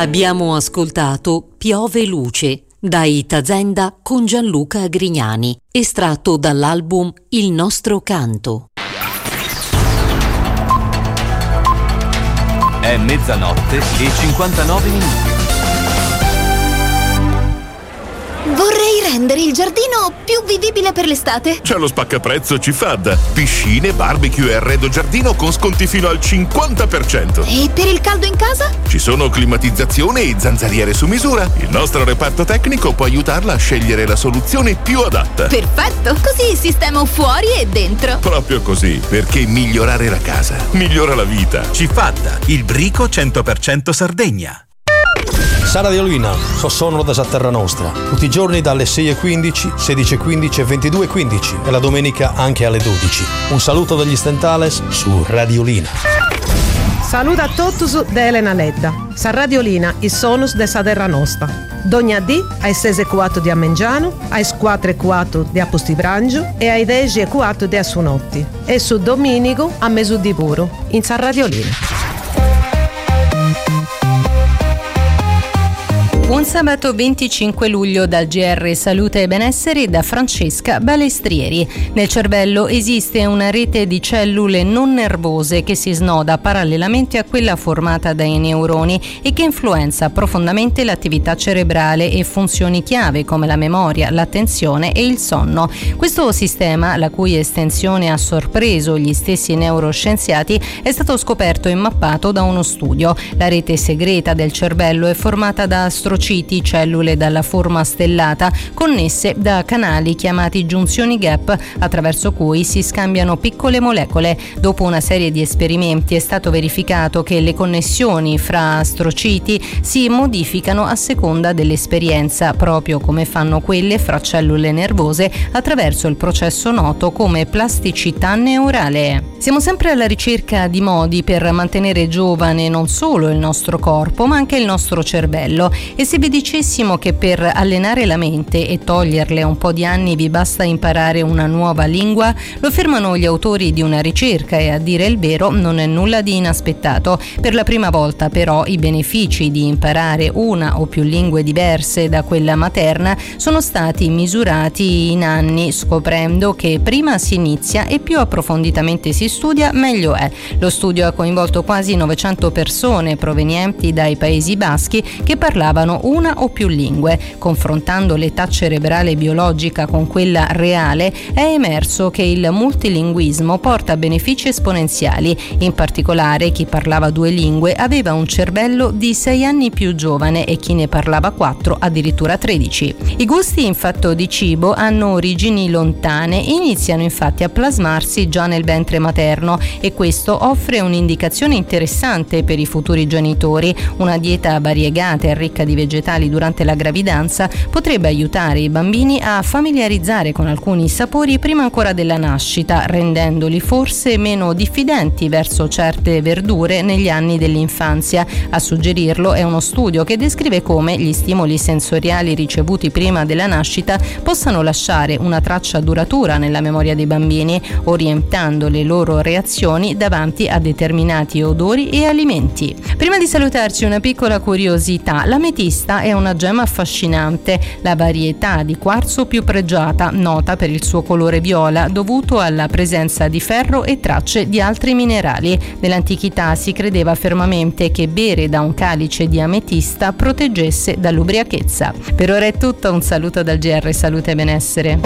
Abbiamo ascoltato Piove Luce da Itazenda con Gianluca Grignani, estratto dall'album Il nostro canto. È mezzanotte e 59 minuti. Vorrei rendere il giardino più vivibile per l'estate. C'è lo spaccaprezzo Cifad. Piscine, barbecue e arredo giardino con sconti fino al 50%. E per il caldo in casa? Ci sono climatizzazione e zanzariere su misura. Il nostro reparto tecnico può aiutarla a scegliere la soluzione più adatta. Perfetto, così sistemo fuori e dentro. Proprio così, perché migliorare la casa migliora la vita. Cifad, il brico 100% Sardegna. Sara Radiolina, sono da Terra Nostra, tutti i giorni dalle 6:15, 16:15 e 22:15 e la domenica anche alle 12. Un saluto dagli Stentales su Radiolina. Saluta a totus da Elena Ledda. Sa Radiolina, i sonus de sa Terra Nostra. Dogna D ai 6:04 di Ammengiano, ai 4:04 di Apostibrangio e ai 10:04 di Assunotti. E su Domenico a Mesù di Puro, in Sa Radiolina. Buon sabato 25 luglio dal GR Salute e Benessere da Francesca Balestrieri. Nel cervello esiste una rete di cellule non nervose che si snoda parallelamente a quella formata dai neuroni e che influenza profondamente l'attività cerebrale e funzioni chiave come la memoria, l'attenzione e il sonno. Questo sistema, la cui estensione ha sorpreso gli stessi neuroscienziati, è stato scoperto e mappato da uno studio. La rete segreta del cervello è formata da astrociti, cellule dalla forma stellata, connesse da canali chiamati giunzioni gap, attraverso cui si scambiano piccole molecole. Dopo una serie di esperimenti è stato verificato che le connessioni fra astrociti si modificano a seconda dell'esperienza, proprio come fanno quelle fra cellule nervose attraverso il processo noto come plasticità neurale. Siamo sempre alla ricerca di modi per mantenere giovane non solo il nostro corpo, ma anche il nostro cervello. E se vi dicessimo che per allenare la mente e toglierle un po' di anni vi basta imparare una nuova lingua, lo affermano gli autori di una ricerca e, a dire il vero, non è nulla di inaspettato. Per la prima volta però i benefici di imparare una o più lingue diverse da quella materna sono stati misurati in anni, scoprendo che prima si inizia e più approfonditamente si studia, meglio è. Lo studio ha coinvolto quasi 900 persone provenienti dai Paesi Baschi che parlavano una o più lingue. Confrontando l'età cerebrale biologica con quella reale, è emerso che il multilinguismo porta benefici esponenziali. In particolare, chi parlava 2 lingue aveva un cervello di 6 anni più giovane e chi ne parlava 4 addirittura 13. I gusti in fatto di cibo hanno origini lontane e iniziano infatti a plasmarsi già nel ventre materno, e questo offre un'indicazione interessante per i futuri genitori. Una dieta variegata e ricca di vegetali durante la gravidanza potrebbe aiutare i bambini a familiarizzare con alcuni sapori prima ancora della nascita, rendendoli forse meno diffidenti verso certe verdure negli anni dell'infanzia. A suggerirlo è uno studio che descrive come gli stimoli sensoriali ricevuti prima della nascita possano lasciare una traccia duratura nella memoria dei bambini, orientando le loro reazioni davanti a determinati odori e alimenti. Prima di salutarci, una piccola curiosità: l'ametista è una gemma affascinante, la varietà di quarzo più pregiata, nota per il suo colore viola dovuto alla presenza di ferro e tracce di altri minerali. Nell'antichità si credeva fermamente che bere da un calice di ametista proteggesse dall'ubriachezza. Per ora è tutto, un saluto dal GR Salute e Benessere.